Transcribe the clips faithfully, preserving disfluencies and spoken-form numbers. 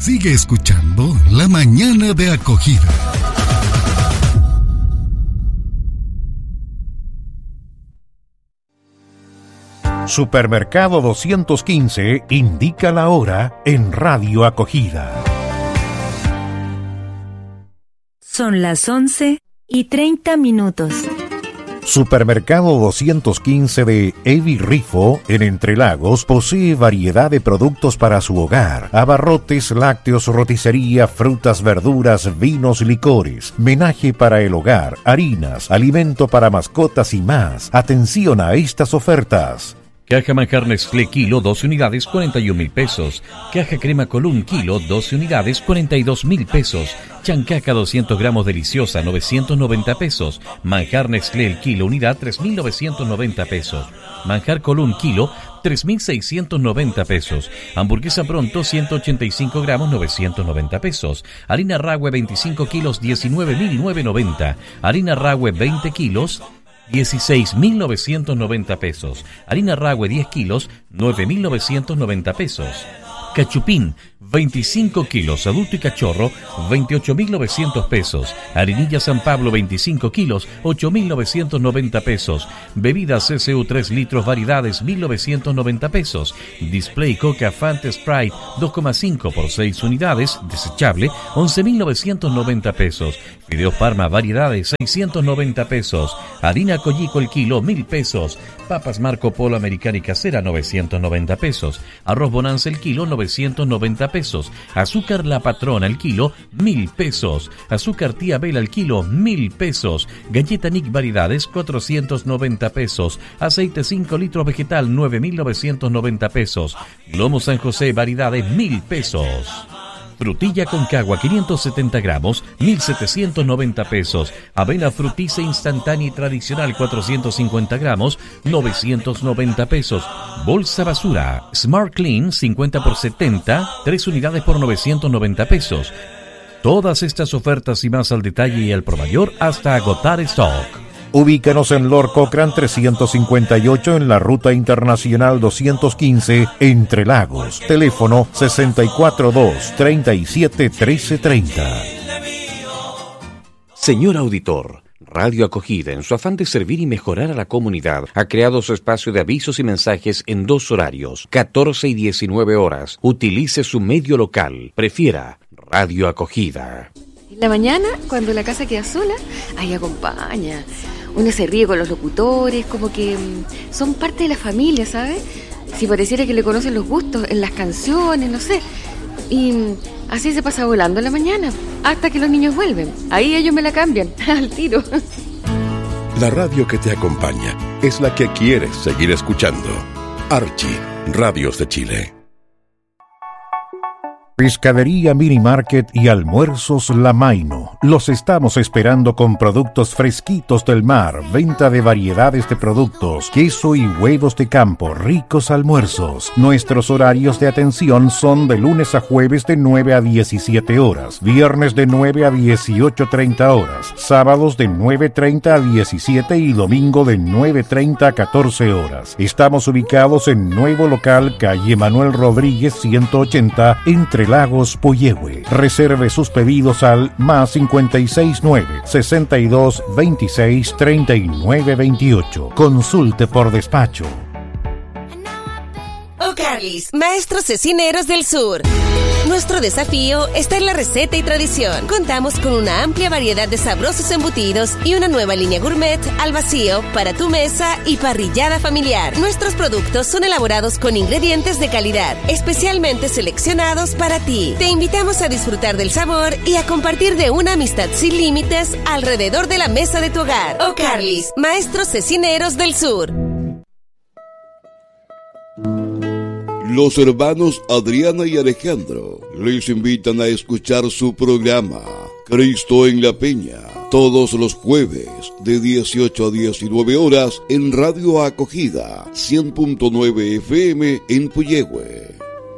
Sigue escuchando La Mañana de Acogida. Supermercado doscientos quince indica la hora en Radio Acogida. Son las once y treinta minutos. Supermercado doscientos quince de Evi Rifo, en Entre Lagos, posee variedad de productos para su hogar: abarrotes, lácteos, roticería, frutas, verduras, vinos, licores, menaje para el hogar, harinas, alimento para mascotas y más. Atención a estas ofertas. Caja manjar Nestlé kilo, doce unidades, cuarenta y un mil pesos. Caja crema Colún kilo, doce unidades, cuarenta y dos mil pesos. Chancaca doscientos gramos deliciosa, novecientos noventa pesos. Manjar Nestlé el kilo unidad, tres mil novecientos noventa pesos. Manjar Colún kilo, tres mil seiscientos noventa pesos. Hamburguesa Pronto, ciento ochenta y cinco gramos, novecientos noventa pesos. Harina Rahue veinticinco kilos, diecinueve mil novecientos noventa. Harina Rahue veinte kilos, dieciséis mil novecientos noventa pesos. Harina Rahue diez kilos, nueve mil novecientos noventa pesos. Cachupín, veinticinco kilos, adulto y cachorro, veintiocho mil novecientos pesos. Harinilla San Pablo, veinticinco kilos, ocho mil novecientos noventa pesos. Bebidas C C U tres litros, variedades, mil novecientos noventa pesos. Display Coca Fanta Sprite, dos coma cinco por seis unidades, desechable, once mil novecientos noventa pesos. Fideos Parma, variedades, seiscientos noventa pesos. Harina Collico el kilo, mil pesos. Papas Marco Polo Americana y Casera, novecientos noventa pesos. Arroz Bonanza el kilo, novecientos noventa pesos. Azúcar La Patrona el kilo, mil pesos. Azúcar Tía Bela el kilo, mil pesos. Galleta Nick variedades, cuatrocientos noventa pesos. Aceite cinco litros vegetal, nueve mil novecientos noventa pesos. Lomo San José variedades, mil pesos. Frutilla Concagua, quinientos setenta gramos, mil setecientos noventa pesos. Avena Frutice instantánea y tradicional, cuatrocientos cincuenta gramos, novecientos noventa pesos. Bolsa basura Smart Clean, cincuenta por setenta, tres unidades por novecientos noventa pesos. Todas estas ofertas y más al detalle y al por mayor hasta agotar stock. Ubícanos en Lord Cochrane trescientos cincuenta y ocho en la Ruta Internacional doscientos quince, Entre Lagos. Teléfono sesenta y cuatro dos, treinta y siete, trece treinta. Señor auditor, Radio Acogida, en su afán de servir y mejorar a la comunidad, ha creado su espacio de avisos y mensajes en dos horarios, catorce y diecinueve horas. Utilice su medio local. Prefiera Radio Acogida. En la mañana, cuando la casa queda sola, ahí acompaña. Uno se ríe con los locutores, como que mmm, son parte de la familia, ¿sabes? Si pareciera que le conocen los gustos en las canciones, no sé. Y mmm, así se pasa volando en la mañana, hasta que los niños vuelven. Ahí ellos me la cambian, al tiro. La radio que te acompaña es la que quieres seguir escuchando. Archie, Radios de Chile. Pescadería Mini Market y Almuerzos La Maino. Los estamos esperando con productos fresquitos del mar, venta de variedades de productos, queso y huevos de campo, ricos almuerzos. Nuestros horarios de atención son de lunes a jueves de nueve a diecisiete horas, viernes de nueve a dieciocho treinta horas, sábados de nueve treinta a diecisiete y domingo de nueve treinta a catorce horas. Estamos ubicados en Nuevo Local, calle Manuel Rodríguez ciento ochenta, Entre Lagos, Puyehue. Reserve sus pedidos al más cincuenta y seis nueve, sesenta y dos, veintiséis, treinta y nueve veintiocho. Consulte por despacho. O'Carly's, maestros cecineros del sur. Nuestro desafío está en la receta y tradición. Contamos con una amplia variedad de sabrosos embutidos y una nueva línea gourmet al vacío para tu mesa y parrillada familiar. Nuestros productos son elaborados con ingredientes de calidad, especialmente seleccionados para ti. Te invitamos a disfrutar del sabor y a compartir de una amistad sin límites alrededor de la mesa de tu hogar. O'Carly's, maestros cecineros del sur. Los hermanos Adriana y Alejandro les invitan a escuchar su programa Cristo en la Peña, todos los jueves de dieciocho a diecinueve horas en Radio Acogida cien punto nueve F M en Puyehue.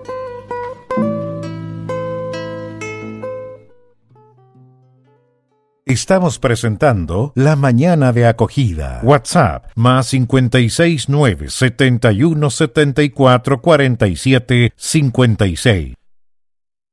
Estamos presentando La Mañana de Acogida. WhatsApp, más cincuenta y seis nueve, setenta y uno, setenta y cuatro, cuarenta y siete, cincuenta y seis.